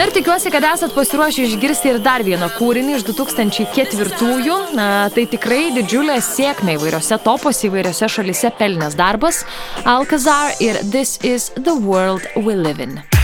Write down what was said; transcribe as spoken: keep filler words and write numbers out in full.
Na ir tikiuosi, kad esat pasiruošę išgirsti ir dar vieną kūrinį iš du tūkstančiai ketvirtųjų. Na, tai tikrai didžiulė sėkmė įvairiose topose, įvairiose šalyse pelnęs darbas. Alcazar ir This is the World We Live In.